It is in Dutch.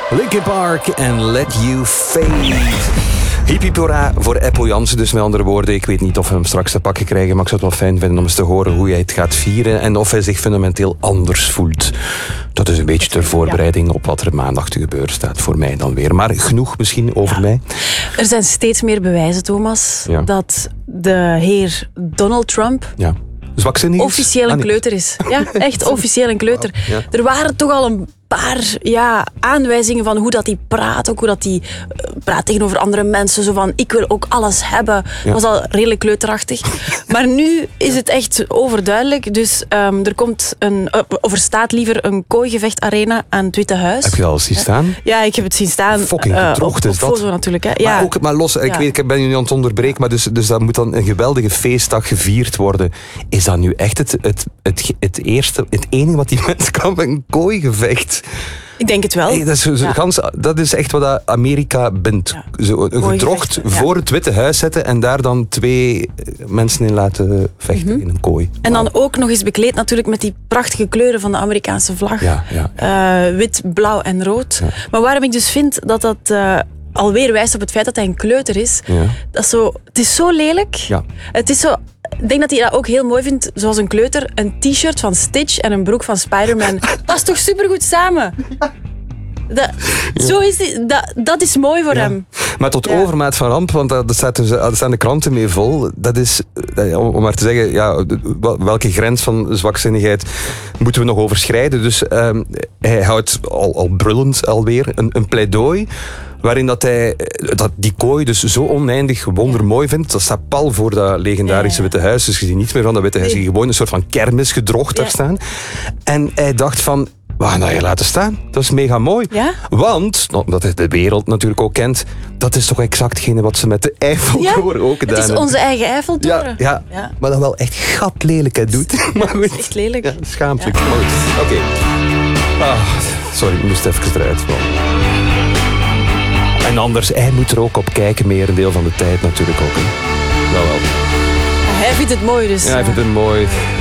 Linkin Park en Let You Fade. Hippie pora voor Eppo Jansen. Dus met andere woorden, ik weet niet of we hem straks te pakken krijgen, maar ik zou het wel fijn vinden om eens te horen hoe hij het gaat vieren en of hij zich fundamenteel anders voelt. Dat is een beetje ter voorbereiding op wat er maandag te gebeuren staat voor mij dan weer. Maar genoeg misschien over mij. Er zijn steeds meer bewijzen, Thomas, dat de heer Donald Trump... Ja. Zwakzinnig is? Officieel een kleuter is. Ja, echt officieel een kleuter. Wow, ja. Er waren toch al een paar aanwijzingen van hoe dat hij praat. Ook hoe dat hij praat tegenover andere mensen. Zo van, ik wil ook alles hebben. Dat was al redelijk kleuterachtig. Maar nu is het echt overduidelijk. Dus er komt staat liever een kooigevechtarena aan het Witte Huis. Heb je al zien staan? Ja, ik heb het zien staan. Fucking gedroogd is dat. Foto natuurlijk. Hè. Ja. Maar los, ik ben jullie aan het onderbreken, maar dus dat moet dan een geweldige feestdag gevierd worden. Is dat nu echt het enige wat die mensen kan met een kooigevecht? Ik denk het wel. Hey, dat is echt wat Amerika bent. Ja. Zo, een gedrocht voor het Witte Huis zetten en daar dan 2 mensen in laten vechten in een kooi. En dan ook nog eens bekleed natuurlijk met die prachtige kleuren van de Amerikaanse vlag. Wit, blauw en rood. Ja. Maar waarom ik dus vind dat alweer wijst op het feit dat hij een kleuter is. Ja. Het is zo lelijk. Ja. Het is zo... Ik denk dat hij dat ook heel mooi vindt, zoals een kleuter, een t-shirt van Stitch en een broek van Spider-Man. Dat is toch supergoed samen? Zo is dat is mooi voor hem. Maar tot overmaat van ramp, want daar staan de kranten mee vol. Dat is, om maar te zeggen, welke grens van zwakzinnigheid moeten we nog overschrijden. Dus hij houdt al brullend alweer een pleidooi waarin dat hij die kooi dus zo oneindig wondermooi vindt. Dat staat pal voor dat legendarische Witte Huis. Dus je ziet niet meer van dat Witte Huis. Je gewoon een soort van kermis gedrocht daar staan. En hij dacht van, we gaan dat hier laten staan. Dat is mega mooi. Ja? Want, omdat hij de wereld natuurlijk ook kent, dat is toch exact hetgene wat ze met de Eiffeltoren ook gedaan hebben. Het is onze eigen Eiffeltoren. Ja. Maar dan wel echt gatlelijk doet. Maar goed. Het is echt lelijk. Ja, schaamtelijk. Ja. Oké. Sorry, ik moest even eruit vallen. En anders, hij moet er ook op kijken, meer een deel van de tijd natuurlijk ook. Hè. Wel. Hij vindt het mooi dus. Ja, hij vindt het mooi.